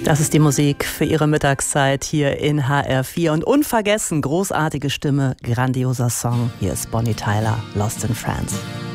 Das ist die Musik für Ihre Mittagszeit hier in HR4. Und unvergessen, großartige Stimme, grandioser Song. Hier ist Bonnie Tyler, Lost in France.